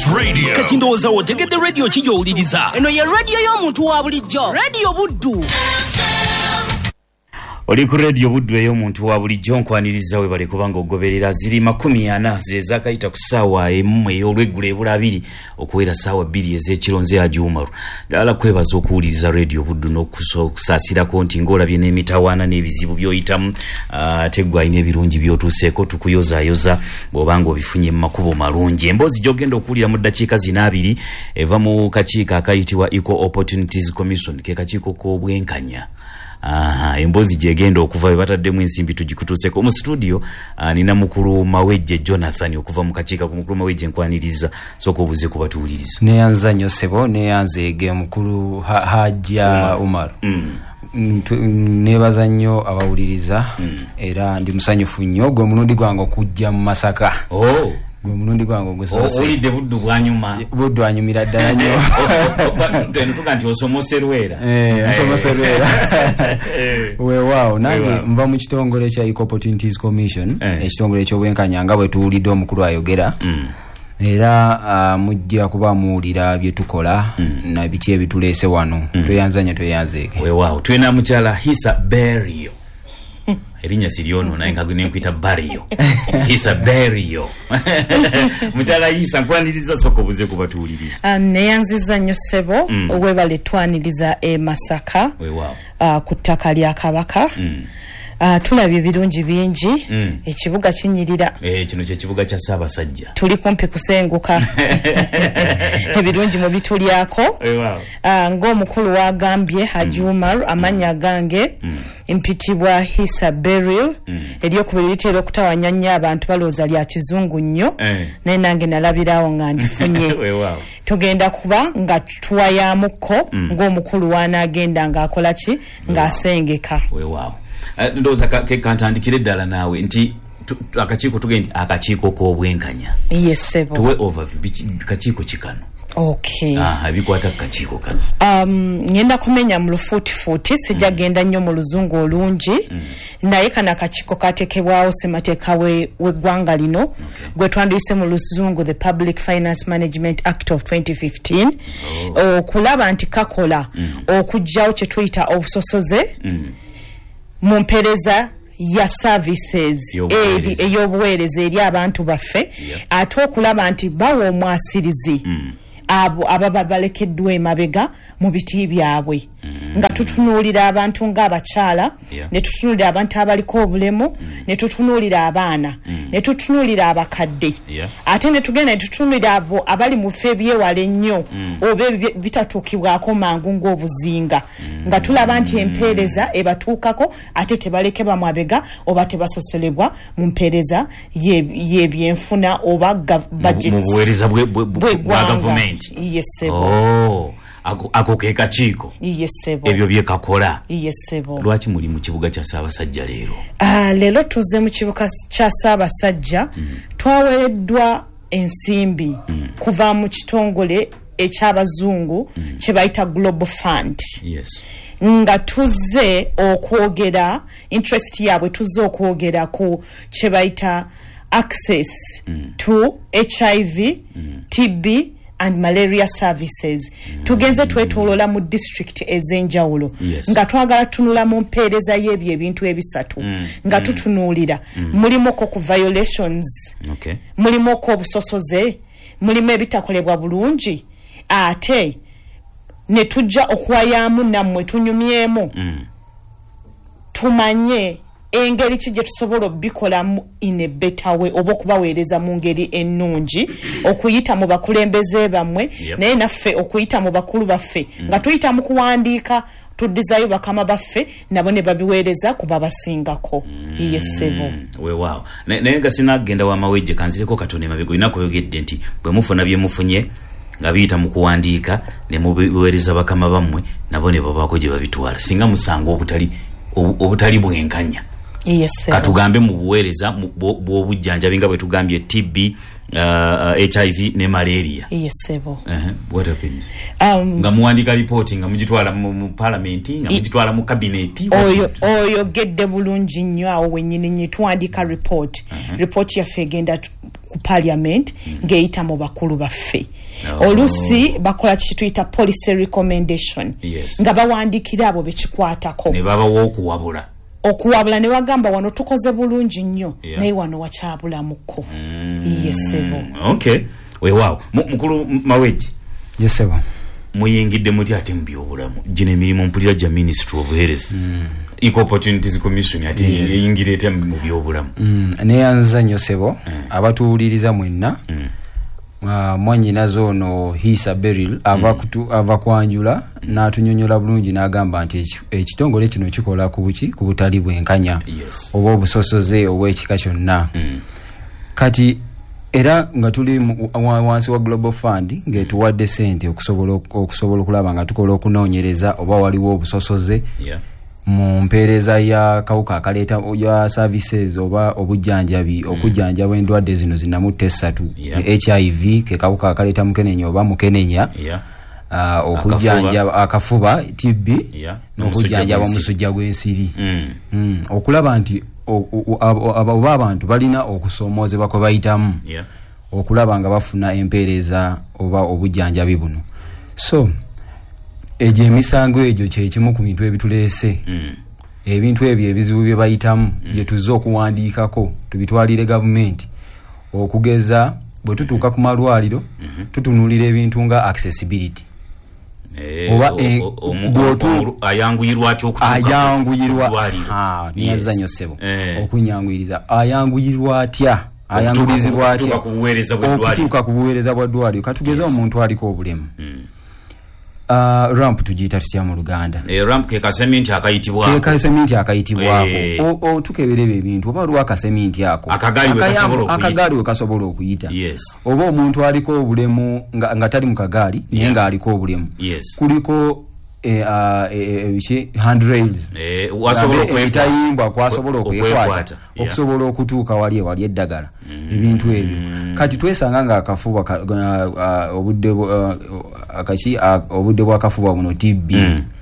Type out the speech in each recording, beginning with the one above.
Radio. Kati ndowooza otegedde radio kijowuliriza. Eno ye radio y'omuntu wa bulijjo. Radio Buddu. Oli ku radio Buddu ey'omuntu wa bulijjo nkwaniriza we bale kubanga ogoberera ziri 40 zeza kayita ku ssaawa emu ey'olweggulo ebula 2 okuwera ssaawa 2 ez'ekironze ajumaru. Ddala kwebaza okuwuliriza radio Buddu n'okusaasirako nti ng'olabye n'emitawaana n'ebizibu by'oyitamu teggwa ayina ebirungi by'otuuseeko tukuyozaayoza bw'obanga obifunye mu makubo malungi. Emboozi gy'ogenda okuwulira mu ddakiika zino 2 eva mu kakiiko akayitibwa Equal Opportunities Commission, ke kakiiko k'obwenkanya. Emboozi gyegenda okuva bataddemu ensimbi tugikutuuseko mu studio. Nina mukulu Mawejje Jonathan okuva mu kakiiko ku mukulu Mawejje nkwaniriza soko obuze kubatuwuliriza. Neyanza nnyo sebo neyanzege mukulu Hajja Umar. Nebaza nnyo abawuliriza era ndi musanyufu nnyo gwe mulundi gwange okujja mu Masaka. Gwe mulundi gwange gusose. Olidde Buddu bwanyuma. Buddu anyumira ddala nnyo. Teno tuka nti osomoserwera. Osomoserwera. Weewaawo nange mva mu kitongole kya Equal Opportunities Commission, ekitongole ky'obwenkanya nga bwe tuwulidde omukulu ayogera. Era mujja kuba muwulira bye tukola na biki ebituleese wano. Tweyanzanya tweyanzeeke. Weewaawo tulina mukyala Hisa Berio. Erinya siriono naye nkagune nkwita Bario. Hisa Berio. Mukyala Hisa nkwaniriza soko buze kubatuwuliriza. Neyanziza nnyo ssebo webale twaniriza e Masaka. Weewaawo. Ku ttaka lya Kabaka. Tulabye ebirungi bingi. Ekibuga kinyirira. Kino kye kibuga kya Ssaabasajja. Tuli kumpi kusenguka. Ebirungi mu bitulyako. Ng'omukulu wagambye Hajji Umar amanya gange mpitibwa Hisa Beryl. Eryokubiri litera okutawanya nnyo abantu balooza lya kizungu nnyo. Naye nange nalabirawo nga ndifunye. Tugenda kuba nga tuwayamukko ng'omukulu wanaagenda ng'akola ki ng'asengeka. Ndoza kantandikire ddala naawe nti akakiiko tugende akakiiko k'obwenkanya. Yes sebo. Tuwe overview kakiiko kikano. Okay. Bikwata kakiiko kano. Ngenda kumenya mu lufuuti sijja genda nnyo mu luzungu olungi. Naye kana akakiiko katekebwawo semateeka w'eggwanga lino gwe twandiyise mu luzungu the Public Finance Management Act of 2015. Okulaba nti kakola okujjawo kye tuyita obusosoze mu mpereza ya services ey'obuweereza eri abantu baffe, ate okulaba nti bawa omwasirizi abo ababa balekeddwa emabega mu biti byabwe. Nga tutunuulira abantu ng'abakyala, ne tutunuulira abantu abaliko obulemu, ne tutunuulira abaana, ne tutunuulira abakadde. Ate ne tugenda ne tutunuulira abo abali mu ffe ebyewala ennyo oba bitatuukibwako mangu ng'obuzinga. Nga tulaba nti empeereza ebatuukako ate tebalekebwa mabega oba tebasosolebwa mu mpeereza y'ebyenfuna oba budget. Mu buweereza bwa government. Yes sebo. Ako ke kakiiko. Yes sebo. Ebyo bye kakola. Yes sebo. Lwaki muli mu kibuga kya Ssaabasajja leero? Leero tuze mu kibuga kya Ssaabasajja twawereddwa ensimbi kuva mu kitongole eky'abazungu kye bayita Global Fund. Yes. Nga tuze okwogera interest yabwe tuze okwogera ku kye bayita access to HIV, TB and malaria services. Tugenze twetolola mu district ezenjawulo. Nga twagala tunula mu mpeereza y'ebyo ebintu ebisatu. Nga tutunuulira mulimu ko ku violations. Mulimu ko obusosoze. Mulimu ebitakolebwa bulungi. Ate ne tujja okuwayamu nammwe tunyumyemu. Tumanye engeri ki gye tusobola obbikolamu in a better way oba okubaweereza mu ngeri ennungi okuyita mu bakulembeze bammwe naye naffe okuyita mu bakulu baffe nga tuyita mu kuwandiika tuddizayo bakama baffe nabo ne babiweereza kuba basingako. Yesebo. Weewaawo. Naye nga sinagenda wa Mawejje kanzireko katono emabega olina kuyogedde nti bwe mufuna bye mufunye nga biyita mu kuwandiika ne mubiweereza bakama bammwe nabo ne babaako gye babitwala singa musanga obutali bwenkanya. Yes sir. Katugambe mu buweereza bw'obujjanjabi nga bwe tugambye TB, HIV ne malaria. Yes sir. What happens? Nga muwandika report nga mugitwala mu parliament nga mugitwala mu cabinet. Oyo gedde bulungi nnyo awo wennyini tuwandika report. Report yaffe egenda ku parliament ngeyita mu bakulu baffe olusi bakola kituyita policy recommendation nga bawandikira abo bekikwatako ne babawo okuwabula ne bagamba wano tukoze bulungi nnyo naye wano wakyabulamuko yesebo okay weewaawo mukulu Maweji yesebo muyingidde muti ate mu byobulamu gino emirimu mpulira gya Ministry of Health Equal Opportunities Commission ate eyingire ete mu byobulamu neyanza nnyo sebo abatuwuliriza mwenna mwanyinazo ono Hisa Beryl ava kwanjula n'atunyonyola bulungi n'agamba nti ekitongole kino kikola ku butali bwenkanya oba obusosoze obw'ekika kyonna kati era nga tuli wansi wa Global Fund ng'etuwadde ssente okusobola okulaba nga tukola okunoonyereza oba waliwo obusosoze mu mpeereza ya kawuka akaleeta ya services oba obujjanjabi okujjanjaba endwadde zino zinamutte 3 HIV ke kawuka akaleeta mukenenya oba mukenenya okujjanjaba akafuba TB n'okujjanjaba omusujja gw'ensiri okulaba nti oba abantu balina okusomoozebwa kwe bayitamu okulaba nga bafuna empeereza oba obujjanjabi buno so egyo emisango egyo kyekimu ku bintu ebituleese ebintu ebyo ebizibu bye bayitamu bye tuzze okuwandiikako tubitwalire gavumenti okugeza bwe tutuuka ku malwaliro tutunuulira ebintu nga accessibility oba ayanguyirwa niyazanyo ssebo okunyanguyiriza ayanguyirwa atya ayangulizibwa atya okutuuka ku buweereza bwa ddwaliro katugeze omuntu aliko obulemu ramp tugiyita tutya mu Luganda ramp ke kaseminti akayitibwako tukebereba ebintu oba lwa kaseminti ako akagaali we kasobola okuyita oba omuntu aliko obulemu nga tali mu kagaali naye nga aliko obulemu kuliko handrails etayimbwa kwasobola okwekwata okusobola okutuuka wali eddagala ebintu ebyo kati twesanga nga akafuba obudde bw'akafuba buno TB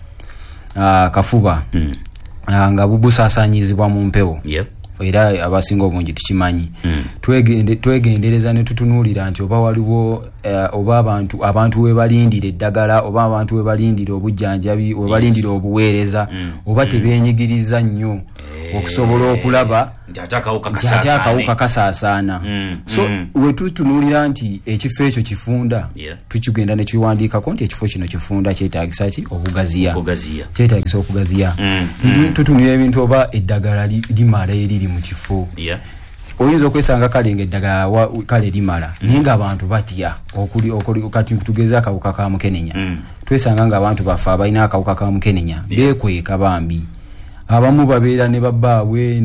kafuba nga bubusaasanyizibwa mu mpewo era abasinga obungi tukimanyi twegendereza ne tutunuulira nti oba waliwo oba abantu we balindira eddagala oba abantu we balindira obujjanjabi we balindira obuweereza oba tebeenyigiriza nnyo okusobola okulaba nti ate akawuka kasaasaana so we tutunuulira nti ekifo ekyo kifunda tukigenda ne kiwandiikako nti ekifo kino kifunda kyetaagisa ki obugaziya kyetaagisa okugaziya tutunulira ebintu oba eddagala limala eriri mu kifo oyinza okwesanga kale ng'eddagala kale limala naye ng'abantu batya kati tugeze akawuka ka mukenenya twesanga ng'abantu baffe abalina akawuka ka mukenenya beekweka bambi abamu babeera ne babbaabwe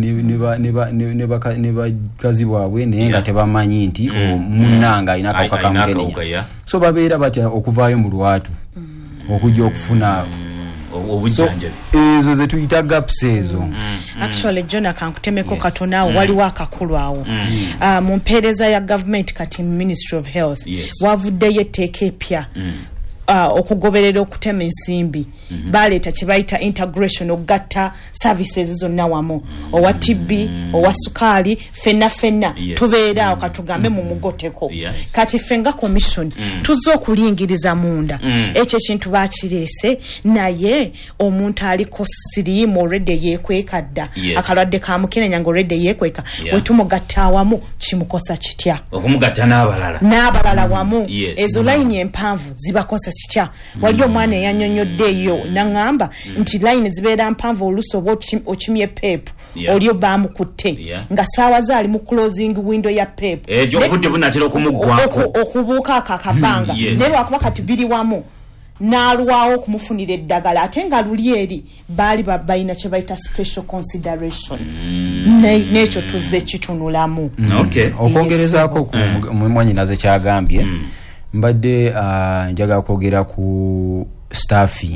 ne bakazi baabwe naye nga tebamanyi nti munnanga alina akawuka ka mukenenya so babeera batya okuvaayo mu lwatu okujja okufuna obujjanjabi ezo ze tuyita gaps ezo actually John kankutemeko katona waliwo akakulu awo mu mpeereza ya government kati Ministry of Health wavuddeyo etteeka epya okugoberera okutema ensimbi baleeta kye bayita integration okugatta services zonna wamu owa TB owa sukaali fenna tubeera awo katugambe mu mugoteko kati fenga commission tuzze okulingiriza munda ekyo ekintu bakireese naye omuntu aliko sirimu already yeekweka dda akalwadde ka mukenenya nga already yeekweka wetumugatta awamu kimukosa kitya okumugatta n'abalala wamu ezo layini empanvu zibakosa kitya wali omwana eyanyonyoddeeyo nangamba nti line zibeera mpanvu oluso oba okimye pep olio bamukutte nga saawa zaali mu closing window ya pep obudde bunatera okumuggwako okubuuka akakabanga naye lwakuba kati biri wamu n'alwawo okumufunira eddagala ate nga luli eri baali balina kye bayita special consideration n'ekyo tuzze kitunulamu okwongerezaako mwanyinaze kyagambye mbadde njagala kwogera ku staffing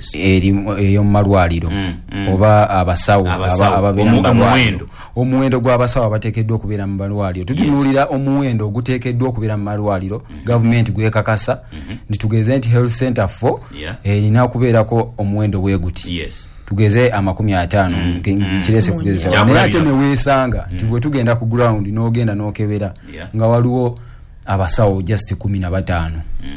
ey'omu malwaliro oba abasawo ababeera mu malwaliro omuwendo gw'abasawo abateekeddwa okubeera mu malwaliro tutunuulira omuwendo oguteekeddwa okubeera mu malwaliro gavumenti gwekakasa nti tugeze nti health center 4 erina okubeerako omuwendo bwe guti tugeze 50 kirese kugeza naye ate ne weesanga nti bwe tugenda ku ground n'ogenda n'okebera nga waliwo abasawo just 15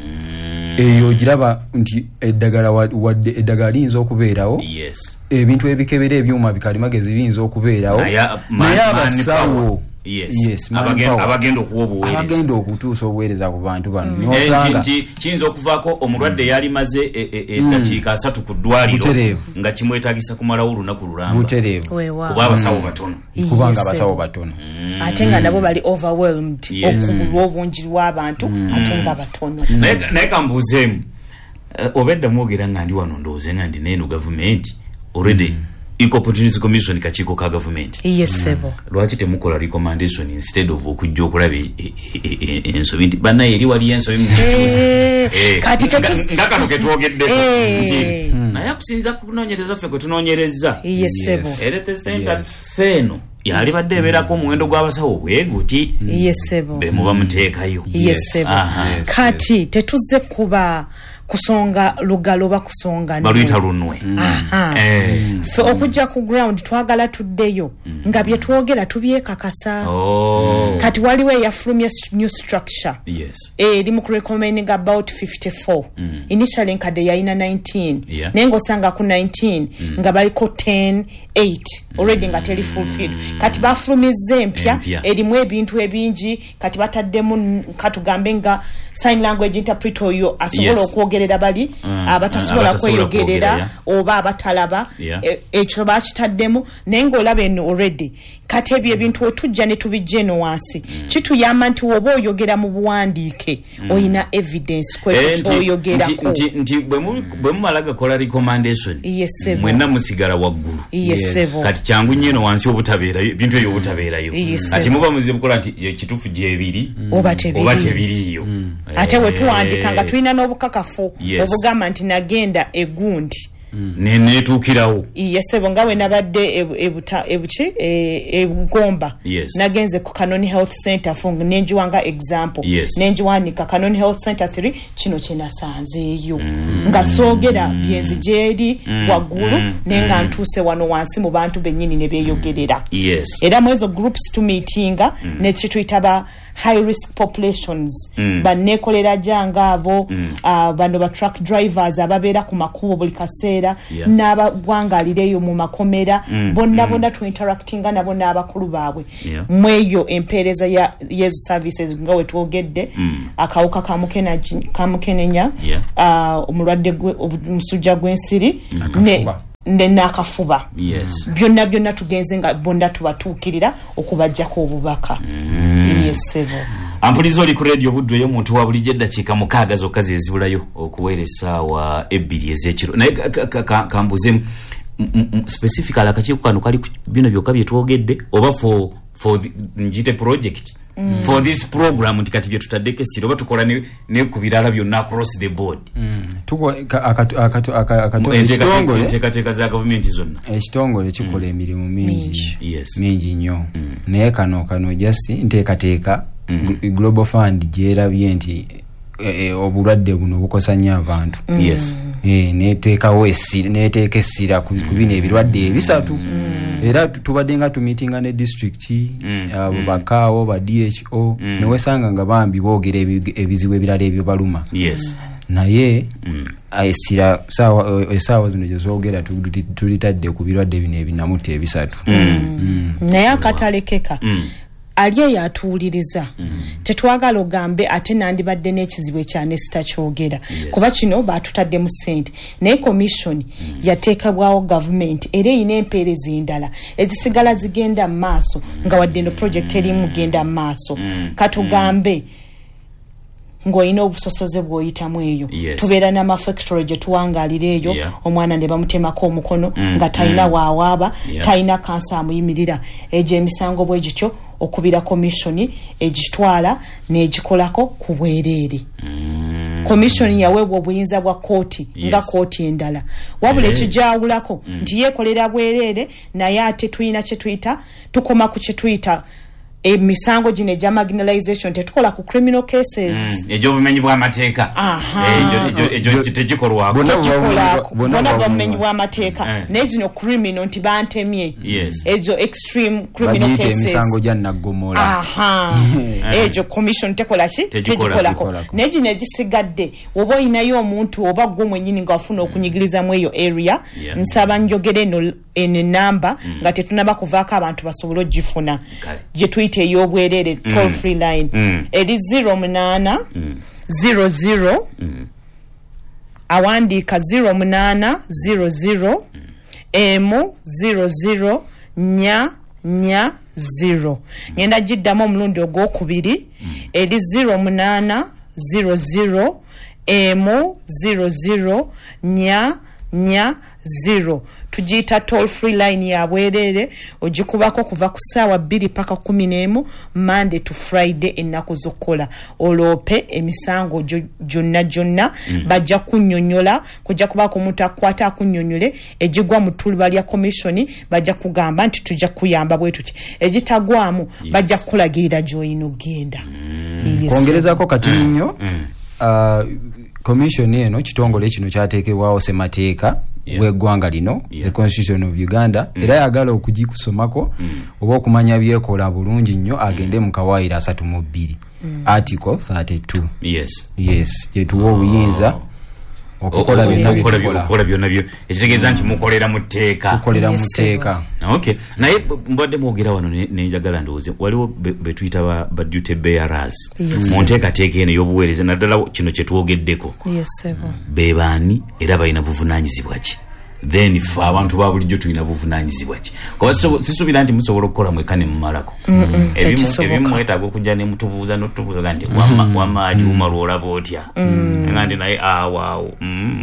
eyo giraba nti eddagala liyinza okubeerawo ebintu ebikebera ebyuma bikalimagezi biyinza okubeerawo naye abasawo abagenda okutuusa obuweereza ku bantu bano nti kiyinza okuvaako omulwadde yali maze eddakiika 3 ku ddwaliro nga kimwetagisa kumalawo olunaku lulamba kuba abasawo batono kubanga abasawo batono ate nga nabo bali overwhelmed okubulwa obungi bw'abantu ate nga batono naye kambuuzeemu obedda mwogera nga ndi wano ndowooze nga ndi neeno gavumenti already Equal Opportunities Commission kakiiko ka government. Yes sebo. Lwaki temukola recommendation instead of okujja okulaba ensobi nti bana eri wali ensobi mukituusi. Kati ngakano ketwogeddeko nti naye akusinza kunoonyereza ffe kwe tunoonyereza. Yes sebo. Era te center feno yali badde ebeerako omuwendo gw'abasawo bweguti. Yes sebo. Be muba muteekayo. Yes sebo. Kati tetuzze kuba kusonga lugalo bakusonga baluyita lunwe fe okujja ku ground twagala tuddeyo nga bye twogera tubyekakasa kati waliwo eyafulumya new structure eri mu recommending about 54 initially nkadde yayina 19 naye ng'osanga ku 19 nga baliko 10 8 already nga teri fulfilled kati bafulumizza empya erimu ebintu ebingi kati bataddemu katugambe nga sign language interpreter oyo asobola okwogerera bali abatasobola kweyogerera oba abatalaba ekyo bakitaddemu naye ng'olaba eno already kati ebyo ebintu wetujja ne tubijja eno wansi kituyamba nti oba oyogera mu buwandiike oyina evidence kwekyoyogerako nti bwe mumala gakola recommendation mwenna musigala waggulu kati kyangu nnyo eno wansi obutabeerayo ebintu ebyo obutabeerayo kati muba muzibu kukola nti ekituufu gyebiri oba tebiriiyo ate wetuwandika nga tulina n'obukakafu obugamba nti nagenda egundi netuukirawo yesebo nga we nabadde ebugomba nagenze ku Canoni Health Center fungu nenjiwanga example nenjiwanika Canoni Health Center 3 kino kyenasanzeeyo nga soogera byenzijeri waggulu nenga ntuuse wano wansi mu bantu bennyini ne beeyogerera era mwezo groups to meetinga ne kituyitaba high risk populations banekolera janga abo bano ba truck drivers ababeera ku makubo buli kaseera n'abagwangalireyo mu makomera bonna to interactinga nabo n'abakulu baabwe mweyo empeereza ya yezu services nga we twogedde akawuka kamukenenya omulwadde omusujja gw'ensiri ne nakafuba byonna tugenze nga bonna tubatuukirira okubajjako obubaka ampulizo oli ku radio buddu eyo muntu wa bulijjo eddakiika 6 zokka zezibulayo okuweera essaawa 2 ez'ekiro naye kambuzeemu specifically akakiiko kano kali bino byokka bye twogedde oba for njite project for this program nti kati bye tutaddeko essira oba tukola ne ku birala byonna across the board enteekateeka za gavumenti zonna ekitongole kikola emirimu mingi nnyo naye kano just nteekateeka Global Fund gyerabye nti obulwadde buno bukosa nnyo abantu neteeka essira ku bino ebirwadde ebisatu era tubadde nga tumitinga ne district abo bakaawo ba DHO newesanga nga bambi boogera ebizibu ebirala ebyo baluma naye essira essaawa zino gyezoogera tulitadde ku birwadde bino ebinamuta ebisatu naye akatalekeka ali yatuuliriza tetwagala ogambe ate nandibadde n'ekizibu ekyanesita kyogera kuba kino batutadde mu ssente naye commission yateekabwawo gavumenti era erina empeereza endala ezisigala zigenda mu maaso nga wadde eno project erimu genda mu maaso katugambe ng'olina obusosoze bw'oyitamu eyo tubeera n'amafactory gye tuwangalira eyo omwana ne bamutemako omukono nga talina waawaaba talina kansa amuyimirira egyo emisango bwe gityo okubira komishoni egitwala n'egikolako ku bwereere komishoni yaweebwa obuyinza bwa kooti nga kooti endala wabula ekijawulako nti yeekolera bwereere naye ate tulina kye tuyita tukoma ku kye tuyita emisango gine ja marginalization tetukola ku criminal cases ejo bumenyi bwa mateeka ejo tejikolwako bona bumenyi bwa mateeka nezino criminal nti bantemye ejo extreme criminal cases emisango ja nagomola ejo commission tekola ki tejikolako nejino egisigadde oba inayo omuntu oba gwo mwenyini ngafuna okunyigiriza mu eyo area nsaba njogere no ene number nga tetunaba kuvaako abantu basobola ogifuna je tuyite ey'obwerere toll free line eri 08 00 awandika 0800 M00 0 ngenda jiddamu omulundi ogwokubiri eri 0800 M00 0 tujita toll free line ya bwerere ogikubako kuva ku saawa 2 paka 11 Monday to Friday ennaku zokkola olope emisango jonna bajja kunnyonnyola kujja kubako omuntu akwata akunnyonnyole egigwa mu tuluba lya commission bajja kugamba nti tujja kuyamba bwe tuti egitagwamu bajja kulagirira joyino genda kongerezako kati nnyo commission eno kitongole kino kyateekebwawo semateeka w'eggwanga lino the Constitution of Uganda era yagala okugikusomako oba okumanya byekola bulungi nnyo agende mu kawaayiro 32 article 32 yes yetuwa obuyinza okukola byonna byo ekitegeeza nti mukolera mu tteeka okay naye mbadde mwogera wano nenjagala ndowooze waliwo betuyita ba duty bearers mu nteekateeka eno y'obuweereza naddala kino kye twogeddeko be baani era balina buvunaanyizibwa ki then fa abantu ba bulijjo tulina buvunaanyizibwa ki kuba sisuubira nti musobola okukola mweka ne mumalako ebimu mwetaaga okujja ne mutubuuza n'otubuuza nti wamaali umalu olaba otya nga nti naye awaawo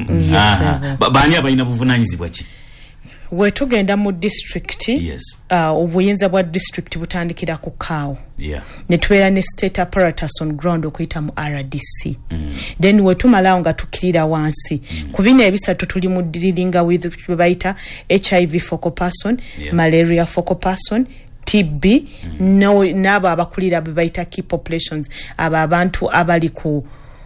baani abalina buvunaanyizibwa ki wetugenda mu district obuyinza bwa district butandikira ku kaawo netubeera ne state apparatus on ground okuyita mu RDC then wetumalawo nga tukirira wansi ku bino ebisatu tuli mu dealinga with bayita HIV focal person malaria focal person TB n'abo abakulira bebayita key populations abo abantu abali ku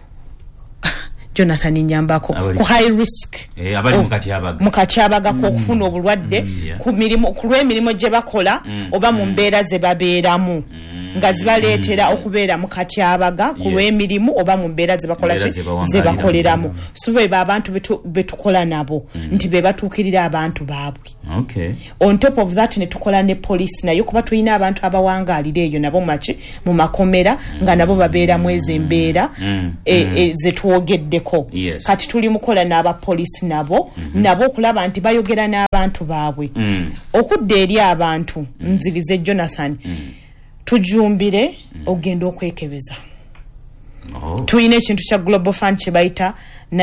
Jonathan Nyambako ku high risk abali mukati abaga ko okufuna obulwadde ku lw'emirimu gye bakola oba mu mbeera ze babeeramu nga zibaleetera okubeera mukati abaga ku lw'emirimu oba mu mbeera ze bakola ze bakoleramu sube abantu betukola nabo nti be batuukirira abantu baabwe on top of that ne tukola ne police nayo kuba tulina abantu abawangaalira eyo nabo mu makomera nga nabo babeera mu ezo embeera ze twogedde kati tuli mukola n'aba police nabo okulaba nti bayogera n'abantu baabwe okudda eri abantu nzirize Jonathan tujumbire ogenda okwekebeza tuyina ekintu kya Global Fund kye bayita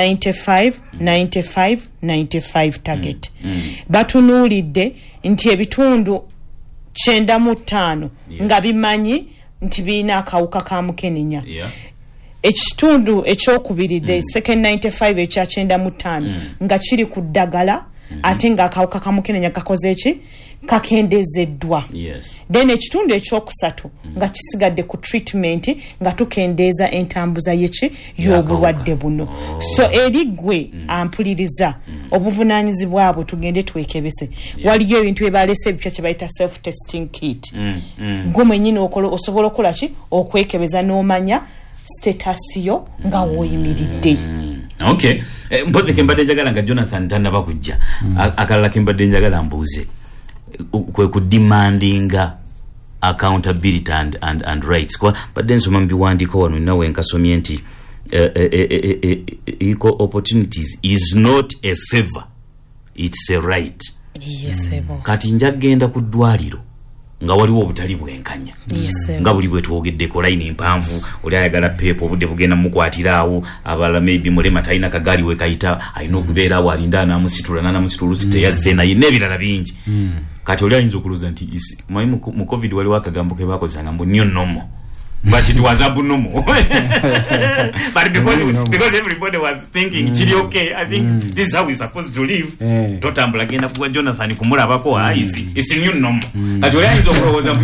95 target batunuulidde nti ebitundu 95 nga bimanyi nti biina akawuka ka mukenenya ekitundu ekyokubiri the second 95 ekya 95 nga kiri ku ddagala ate nga akawuka ka mukenenya kakoze eki kakendezeddwa then ekitundu ekyokusatu nga kisigadde ku treatment nga tukendeeza entambuza yeki y'obulwadde buno so erigwe ampuliriza obuvunaanyizibwa abo tugende twekebese waliyo ebintu ebalese ebipya kye bayita self testing kit gwe mwennyini osobola okukola ki okwekebeza n'omanya status yo nga woyimiridde okay mpoze kembadde njagala nga Jonathan tannaba kujja akalala kembadde njagala mbuuze kwe ku demandinga accountability and rights kwa badde nsoma mbiwandiko wano nawe nkasomye nti equal opportunities is not a favor, it's a right. Kati njagenda ku ddwaliro nga waliwo obutali bwenkanya nga buli bwe twogeddeko line mpanvu oli ayagala pepo obudde bugenda mukwatiraawo abala maybe mulema talina kagali we kayita alina okubeera awo alinda namusitula nanamusitula olusi yazze naye n'ebirala bingi kati oli ayinza okuluza nti mu covid waliwo akagambo ke bakozanga mbu new normal. But it was abnormal. But because everybody was thinking, chili okay, I think this is how we're supposed to live. Totambula genda kuwa Jonathan kumulabako it's new normal. Kati oli ayinza okulowooza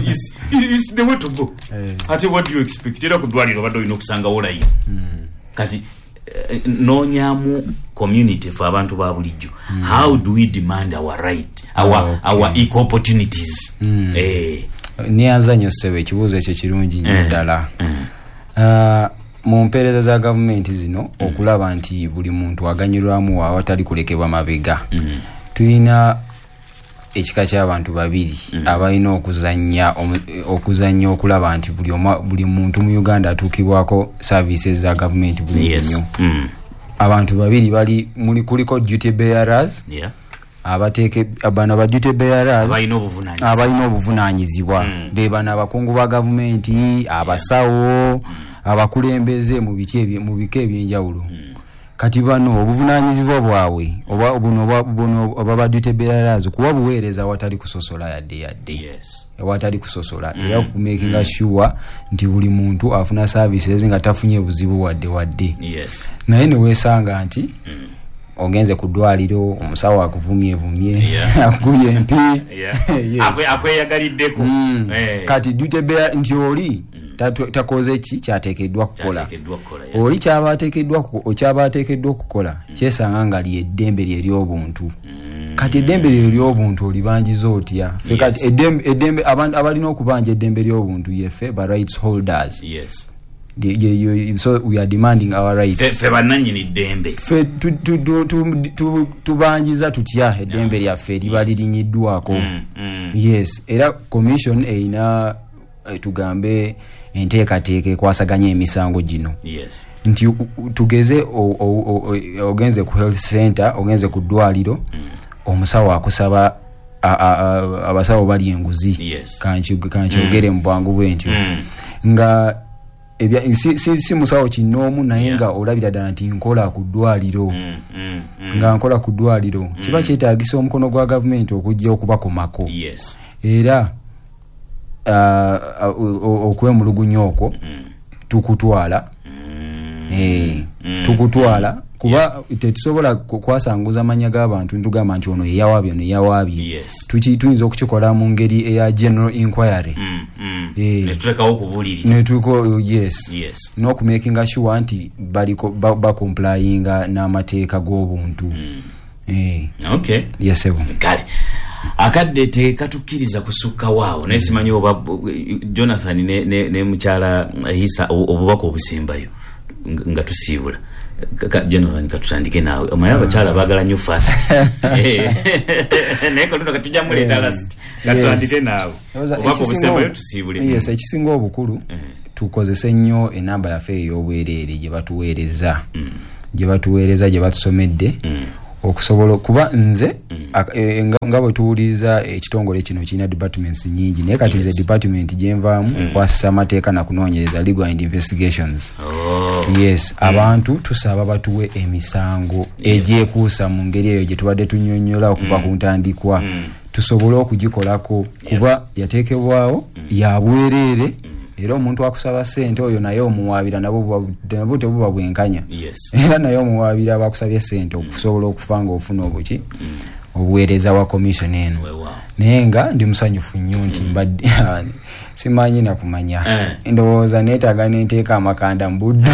It's the way to go. Ati what do you expect? Era kudwaliro bado inokusanga olayi. Kati nonyamu community for abantu ba bulijjo. How do we demand our right, our equal opportunities? Nianzanyo sebe kibuuzo ekyo kirungi nnyo ddala. Mu mpeereza za gavumenti zino okulaba nti buli muntu aganyulwamu awatali kulekebwa mabega. Tulina ekika ky'abantu babiri abalina okuzannya okulaba nti buli muntu mu Uganda atuukibwako services za gavumenti buli nnyo. Abantu babiri bali kuliko duty bearers. Abana ba duty bearers abalina obuvunaanyizibwa be bana abakungu ba gavumenti, abasawo, abakulembeze mu bika ebyenjawulo. Kati bano obuvunaanyizibwa bwabwe oba ba duty bearers kuba buweereza watali kusosola yadde. Watali kusosola era kumakinga sure nti buli muntu afuna services nga tafunye buzibu wadde. Naye ne weesanga nti ogenze ku ddwaliro omusawo akuvumye akugye empi akweyagaliddeko. Kati duty bearer nti oli takoze ki kyateekeddwa kukola. Oli kyabaateekeddwa okukola kyesanga nga ly'eddembe lye ly'obuntu. Kati eddembe lye ly'obuntu olibanjiza otya? Kati eddembe abantu abalina okubanja eddembe ly'obuntu yeffe ba rights holders. So we are demanding our rights. Fe bananyini ddembe. Fe tubanjiza tutya eddembe lyaffe liba lirinyiddwako. Yes, era commission eina tugambe enteekateeka ekwasaganya emisango gino. Nti tugeze ogenze ku health center, ogenze ku ddwaliro, omusawo akusaba abasawo bali enguzi. Kankyogere mu bwangu bwentyo. Nga si musawo kinoomu naye nga olabira ddala nti nkola ku ddwaliro. Nga nkola ku ddwaliro kiba kyetaagisa omukono gwa gavumenti okujja okubakomako. Era okwemulugunya okwo tukutwala kuba tetusobola kwasanguza amanya g'abantu ntugamba nti ono yeyawaabye. Tuyinza okukikola mu ngeri eya general inquiry. N'okumakinga sure nti bakomplyinga n'amateeka g'obuntu. Kale akadde tekatukkiriza kusukka waawo naye simanyi oba Jonathan ne mukyala Hisa obubaka obusembayo nga tusiibula. Jonathan katutandike naawe omanyi abakyala baagala nnyo fast. Naye koluno katujja muleeta last katutandike naawe obubaka obusembayo tusiibule. Ekisinga obukulu tukozese nnyo enamba yaffe ey'obwereere gye batuweereza gye batusomedde okusobola kuba nze nga bwe tuwuliriza ekitongole kino kirina departments nyingi naye kati nze department gyenvaamu nkwasisa amateeka na kunoonyereza legal and investigations. Abantu tusaba batuwe emisango egyekuusa mu ngeri eyo gye tubadde tunnyonnyola okuva ku ntandikwa tusobole okugikolako kuba yateekebwawo ya bwereere. Era omuntu akusaba ssente oyo naye omuwaabira nabo tebuba bwenkanya. Era naye omuwaabira abakusabye ssente okusobola okufa nga ofuna obuki obuweereza wa commission eno. Naye nga ndi musanyufu nnyo nti mbadde simanyi na kumanya ndowooza neetaaga nenteeka amakanda mu buddo.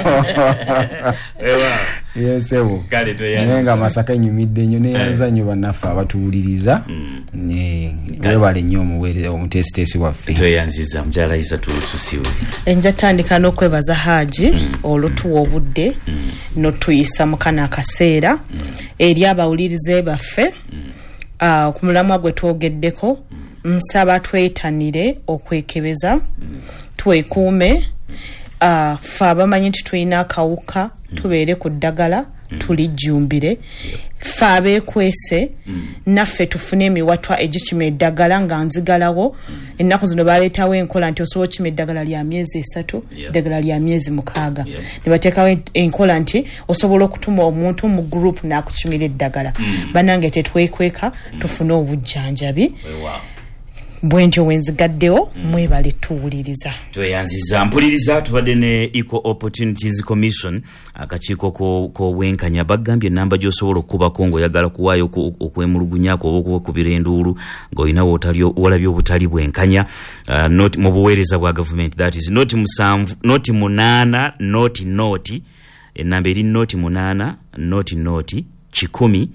Yesewo naye nga Masaka enyumidde nnyo neyanza nnyo bannaffe abatuwuliriza. Webale nnyo omutesitesi waffe. Tweyanziza mukyala Hisa tusiiwe. Enja tandika n'okwebaza Haji olutuwa obudde n'otuyisa mu kana akaseera eri abawulirize baffe ku mulamwa gwe twogeddeko. Nsaba twetanire okwekebeza twekuume ffe abamanyi nti tulina akawuka tubeere ku ddagala tulijjumbire ffe abeekwese naffe tufune emiwatwa egikima eddagala nga nzigalawo. Ennaku zino baleetawo enkola nti osobola okima eddagala lya myezi 3 eddagala lya myezi 6 ne bateekawo enkola nti osobola okutuma omuntu mu group n'akukimira eddagala. Bannange tetwekweka tufune obujjanjabi. bwenjo wenzigaddewo mwebale tuwuliriza tweyanziza mpuliriza tubadde ne Equal Opportunities Commission akakiiko ko bwenkanya bagambye namba gy'osobola okubako ng'oyagala kuwaayo okwemulugunyako oba okubira enduulu ng'olina walabye obutali bwenkanya mu buweereza bwa gavumenti, that is noti 8 noti enamba eri noti 8 noti 100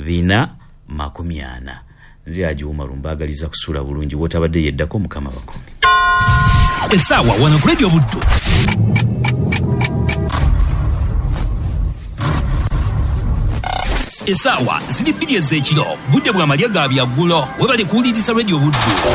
440. Nze Ajuma Lumbagaliza kusula bulungi wotabadde yeddako mukama bakome. Esawa wana ku Radio Buddu. Esawa zili 2 ez'ekiro budde bwa malya ga byaggulo webale kuwuliriza Radio Buddu.